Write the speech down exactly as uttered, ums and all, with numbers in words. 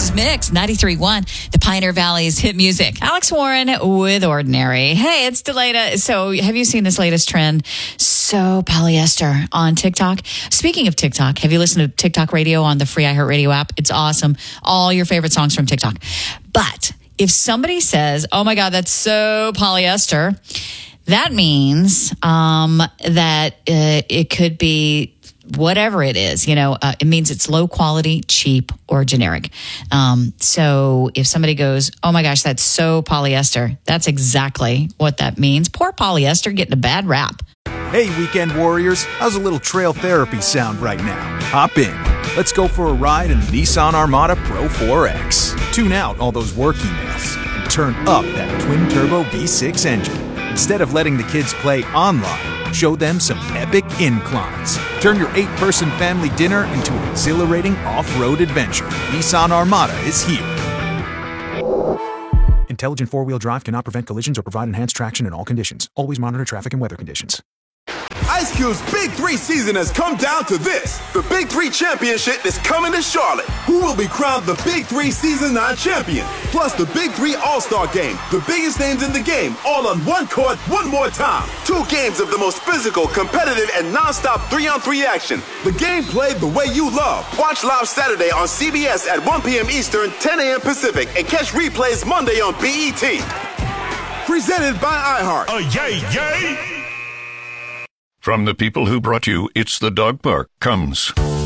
Today's Mix, ninety-three point one, the Pioneer Valley's hit music. Alex Warren with Ordinary. Hey, it's Delata. So have you seen this latest trend? So polyester on TikTok. Speaking of TikTok, have you listened to TikTok Radio on the free iHeartRadio app? It's awesome. All your favorite songs from TikTok. But if somebody says, oh my God, that's so polyester, that means um, that uh, it could be whatever it is, you know, uh, it means it's low quality, cheap, or generic. Um, so if somebody goes, oh my gosh, that's so polyester, that's exactly what that means. Poor polyester getting a bad rap. Hey, weekend warriors, how's a little trail therapy sound right now? Hop in. Let's go for a ride in the Nissan Armada Pro four X. Tune out all those work emails and turn up that twin-turbo V six engine. Instead of letting the kids play online, show them some epic inclines. Turn your eight-person family dinner into an exhilarating off-road adventure. Nissan Armada is here. Intelligent four-wheel drive cannot prevent collisions or provide enhanced traction in all conditions. Always monitor traffic and weather conditions. Ice Cube's Big Three season has come down to this. The Big Three Championship is coming to Charlotte. Who will be crowned the Big Three Season nine champion? Plus the Big Three All-Star Game. The biggest names in the game, all on one court, one more time. Two games of the most physical, competitive, and non-stop three-on-three action. The game played the way you love. Watch live Saturday on C B S at one p.m. Eastern, ten a.m. Pacific, and catch replays Monday on B E T. Presented by iHeart. Oh, yay, yay! From the people who brought you It's the Dog Park comes